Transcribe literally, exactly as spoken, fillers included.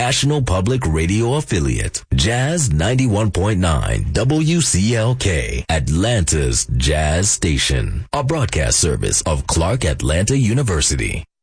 National Public Radio affiliate, Jazz ninety-one point nine W C L K, Atlanta's Jazz Station, a broadcast service of Clark Atlanta University.